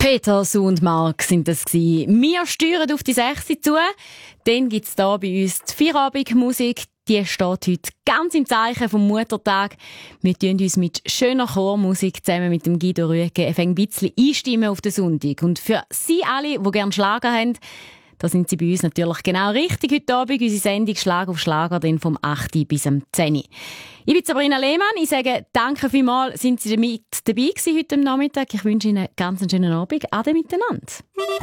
Peters und Mark sind das gewesen. Wir steuern auf die 6 zu. Dann gibt es hier bei uns die Feierabendmusik. Die steht heute ganz im Zeichen vom Muttertag. Wir tun uns mit schöner Chormusik zusammen mit dem Guido Rüegge ein bisschen einstimmen auf den Sonntag. Und für Sie alle, die gerne Schlager haben, da sind Sie bei uns natürlich genau richtig heute Abend. Unsere Sendung «Schlag auf Schlager» dann vom 8. bis am 10. Ich bin Sabrina Lehmann. Ich sage danke vielmals, sind Sie mit dabei gewesen heute Nachmittag. Ich wünsche Ihnen einen ganz schönen Abend. Ade miteinander.